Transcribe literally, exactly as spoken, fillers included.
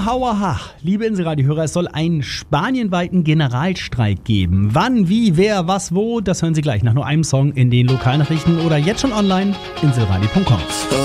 hauaha, liebe Inselradio-Hörer, es soll einen spanienweiten Generalstreik geben. Wann, wie, wer, was, wo, das hören Sie gleich nach nur einem Song in den Lokalnachrichten oder jetzt schon online, inselradio punkt com.